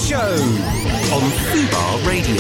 Show on Fubar Radio.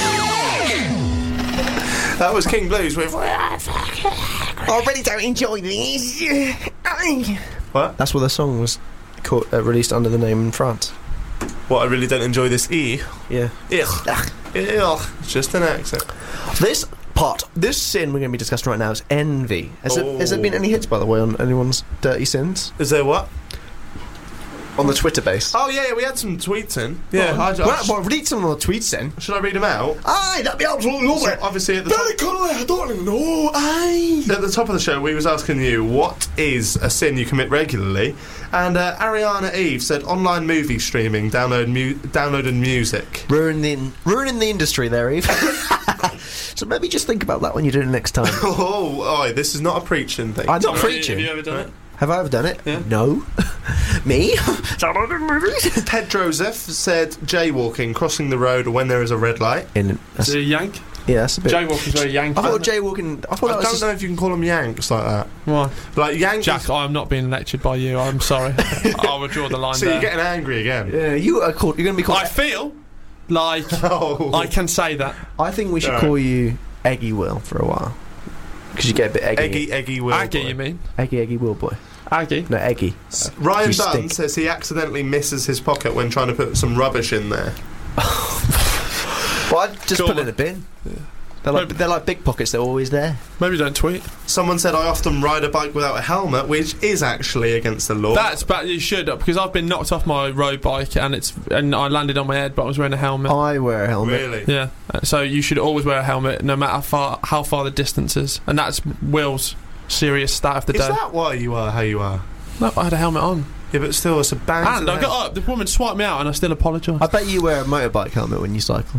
That was King Blues with... I really don't enjoy these. What? That's what the song was released under the name in France. What, I really don't enjoy this E? Yeah. Ugh. It's just an accent. This sin we're going to be discussing right now is envy. Has there been any hits, by the way, on anyone's dirty sins? Is there what? On the Twitter base. Oh, yeah, we had some tweets in. Yeah, Well, read some of the tweets then. should I read them out? Aye, that'd be absolutely lovely. So obviously, at the top... I don't even know. Aye. At the top of the show, we was asking you, what is a sin you commit regularly? And Ariana Eve said, online movie streaming, downloading music. Ruining the industry there, Eve. So maybe just think about that when you do it next time. Oh, this is not a preaching thing. I'm not preaching. Have you ever done it? Have I ever done it? Yeah. No. Me? Pedro Zeph said, jaywalking, crossing the road when there is a red light. Is it a yank? Yeah, that's a bit... Jaywalking's very yanky. I thought jaywalking... I don't know if you can call them yanks like that. Why? Like, yanks... Jack, I'm not being lectured by you. I'm sorry. I will draw the line So there. you're getting angry again? Yeah, you're going to be called... I feel like I can say that. I think we should call you Eggy Will for a while. Because you get a bit eggy. Eggy Will Aggie, boy. you mean? Eggy Will boy. Aggie? No, Eggy. Ryan You Dunn stink. says he accidentally misses his pocket when trying to put some rubbish in there. Well, I'd just Go put it on. in a bin. They're like big pockets, they're always there. Maybe don't tweet. Someone said I often ride a bike without a helmet, which is actually against the law. That's bad. You should, because I've been knocked off my road bike and I landed on my head, but I was wearing a helmet. I wear a helmet. Really? Yeah. So you should always wear a helmet, no matter how far the distance is, and that's Will's serious stat of the Is day. that why you are how you are? No, I had a helmet on, Yeah, but still, it's a bang. and I got up. The woman swiped me out, and I still apologised. I bet you wear a motorbike helmet when you cycle.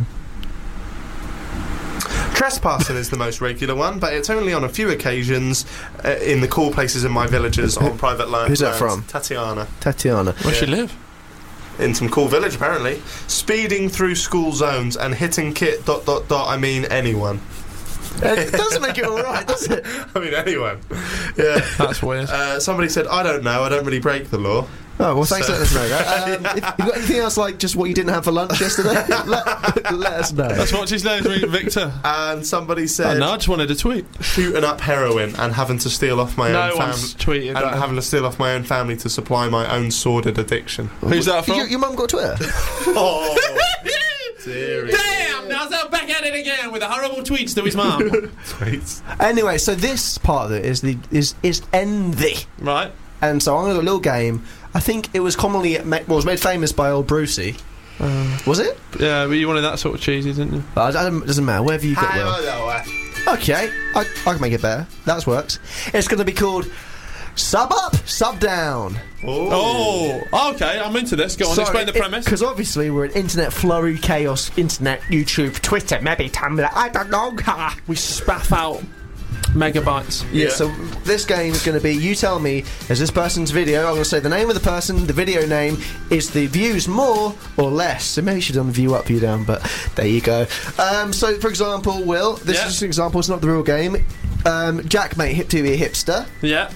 Trespassing is the most regular one, but it's only on a few occasions in the cool places in my villages on private land. Who's that from? Tatiana. Yeah. Where's she live? In some cool village, apparently. Speeding through school zones and hitting kit ... I mean anyone. It doesn't make it alright, does it? I mean anyone. Yeah. That's weird. Somebody said, I don't know, I don't really break the law. Oh, well, thanks for letting us know that. If you got anything else, like just what you didn't have for lunch yesterday, let us know. That's what his name is, Victor. And somebody said, No, I just wanted a tweet. shooting up heroin and having to steal off my No own one's family. tweeted And that. having to steal off my own family to supply my own sordid addiction. Who's that from? Your mum got Twitter? Oh, dearie. Damn! Now I'm back at it again with the horrible tweets to his mum. Tweets. Anyway, so this part of it is envy. Right. And so I'm going to do a little game. I think it was commonly was made famous by old Brucey. Was it? Yeah, but you wanted that sort of cheesy, didn't you? But it doesn't matter. Wherever you got Will. Okay, I can make it better. That works. It's going to be called Sub Up, Sub Down. Oh, okay, I'm into this. Go on, explain the premise. Because obviously we're an internet flurry, chaos, internet, YouTube, Twitter, maybe Tumblr, I don't know. We spaff out megabytes. Yeah, so this game is going to be, you tell me, is this person's video, I'm going to say the name of the person, the video name, is the views more or less? So maybe you should have done view up, view down, but there you go. So, for example, Will, this is just an example, it's not the real game. Jack, mate, Hip TV Hipster, Yeah,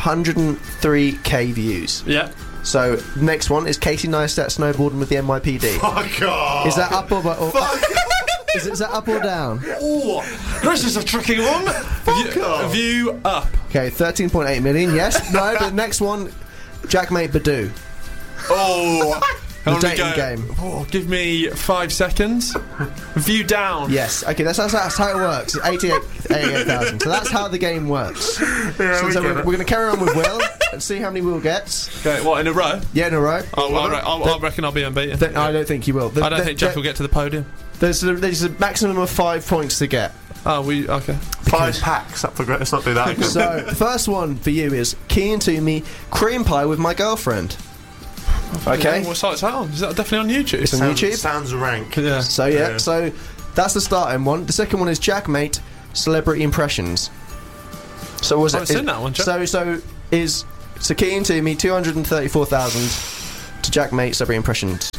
103k views. yeah. So, next one is Casey Neistat snowboarding with the NYPD. Fuck off. Is that up or is that up or down? Oh, this is a tricky one. View up. Okay, 13.8 million, yes. No, but the next one, Jack, mate, Badoo. Oh, The how do we dating go? game. Oh, give me 5 seconds. View down. Yes, okay, that's how it works. 88,000. So that's how the game works. So we're going to carry on with Will and see how many Will gets. Okay, what, in a row? Yeah, in a row. I reckon I'll be unbeaten. I don't think you will. I don't think Jack will get to the podium. There's a maximum of 5 points to get. Oh, okay. 5 packs up for let's not do that again. So the first one for you is Key and Toomey cream pie with my girlfriend. Okay. What site's that on? Is that definitely on YouTube? It's on YouTube. Sounds rank. Yeah. So yeah, so that's the starting one. The second one is Jack, mate, celebrity impressions. So was I haven't seen that one, Jack. So Key and Toomey 234,000 to Jack, mate, celebrity impressions.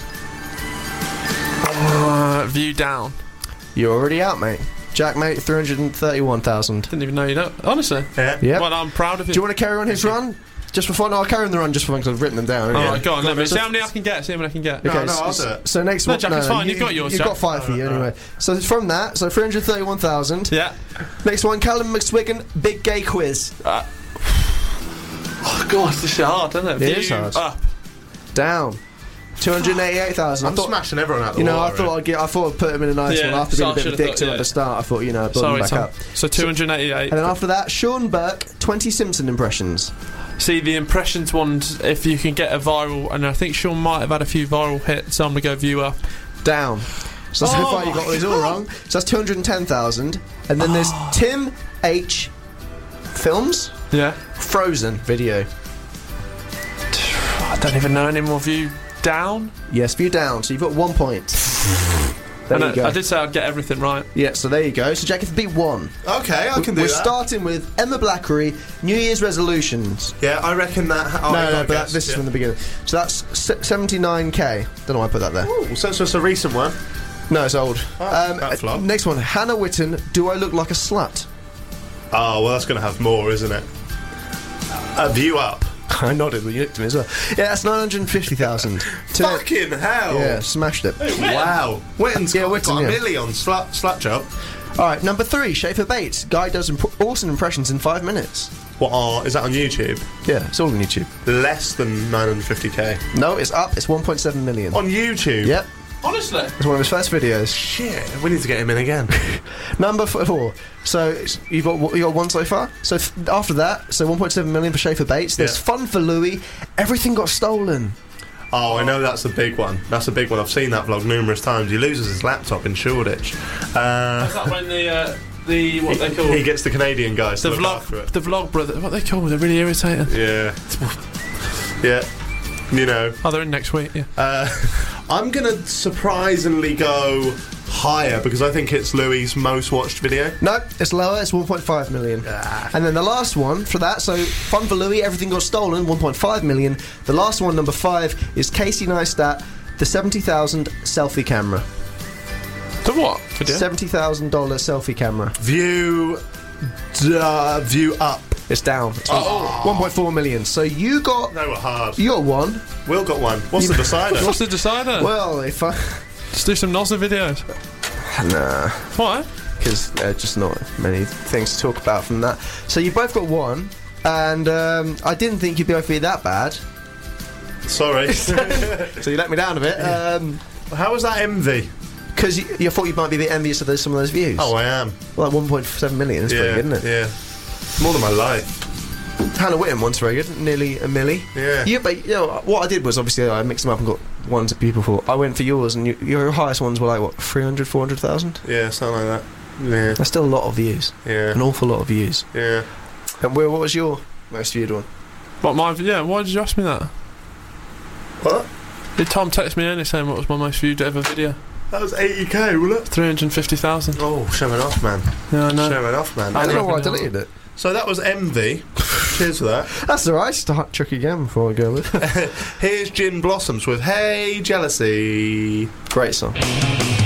View down. You're already out, mate. Jack, mate, 331,000. Didn't even know you know. Honestly. Yeah. Yeah. Well, I'm proud of you. Do you want to carry on his run? just for fun. I'll carry on the run just for fun because I've written them down. Alright, go on. Let me So- see how many I can get. See how many I can get. No, Okay, I'll do it. so next No, one. Jack, it's fine, you've got yours, You've Jack. got 5 for you Alright, anyway. So from that, so 331,000. Yeah. Next one, Callum McSwiggan, big gay quiz. Oh god, this is hard, isn't it? It is View hard. Up. Down. 288,000. I'm smashing everyone out the I water. thought I'd put him in a nice Yeah, one after being a so I bit of a should've dick thought, to him yeah. at the start. I thought, build him Sorry, back Tom. up. So 288. And then after that, Sean Burke, 20 Simpson impressions. See, the impressions ones, if you can get a viral, and I think Sean might have had a few viral hits, so I'm going to go view up. Down. So so Oh far you got these all wrong. So that's 210,000. And then there's Tim H. Films, Yeah. Frozen video. I don't even know any more view down. Yes, view down. So you've got 1 point. There you go. I did say I'd get everything right. Yeah, so there you go. So Jack, it's beat 1. Okay, I can do We're that. starting with Emma Blackery, New Year's resolutions. Yeah, I reckon that. Oh, no, but this is from the beginning. So that's 79k. Don't know why I put that there. Ooh, so it's a recent one. No, it's old. that flop. Next one, Hannah Witten, Do I Look Like a Slut? Oh, well, that's going to have more, isn't it? A view up. I nodded when you looked at me as well. Yeah, that's 950,000. Fucking hell. Yeah, smashed it. Wow. Witten's Yeah, got, Witten, got a yeah. million slut job. Alright, number 3, Schaefer Bates. Guy does awesome impressions in 5 minutes. Is that on YouTube? Yeah, it's all on YouTube. Less than 950k. No, it's up. It's 1.7 million. On YouTube? Yep, Honestly. it's one of his first videos. Shit, we need to get him in again. Number 4. So you got one so far. So after that, so 1.7 million for Schaefer Bates. There's Yeah. Fun for Louis. Everything got stolen. Oh, I know that's a big one. That's a big one. I've seen that vlog numerous times. He loses his laptop in Shoreditch. Is that when the what they call He gets the Canadian guys the to look after it. vlog brother? What they call? They're really irritating. Yeah. Yeah. You know. Oh, they're in next week. Yeah. I'm going to surprisingly go higher because I think it's Louis' most watched video. No, it's lower. It's 1.5 million. And then the last one for that, so Fun for Louis, Everything Got Stolen, 1.5 million. The last one, number 5, is Casey Neistat, the $70,000 selfie camera. The what? Video? $70,000 selfie camera. View up. It's down. It's 1.4 million. So you got They were hard. one. Will got one. What's the decider? What's the decider? Well, if I Just do some Nozza videos. nah, Why? because just not many things to talk about from that. So you both got one, and I didn't think you'd both be that bad. Sorry. So you let me down a bit. How was that envy? Because you thought you might be a bit envious of some of those views. Oh, I am. Well, like 1.7 million is pretty good, isn't it? Yeah. More than my life. Hannah Witten one's very good, nearly a milli. Yeah. But what I did was obviously I mixed them up and got ones that people thought. I went for yours, and your highest ones were like what 300, 400,000. Yeah, something like that. Yeah. That's still a lot of views, Yeah. an awful lot of views. Yeah. And Will, what was your most viewed one? What my? Yeah. Why did you ask me that? What? Did Tom text me earlier saying what was my most viewed ever video? That was 80k, wasn't it? 350,000. Oh, showing off, man. Yeah, I know. Showing off, man. I don't know reckon why I they are. deleted it. So that was envy. Cheers for that. That's alright. Start trick again before I go with. Here's Gin Blossoms with Hey Jealousy. Great song.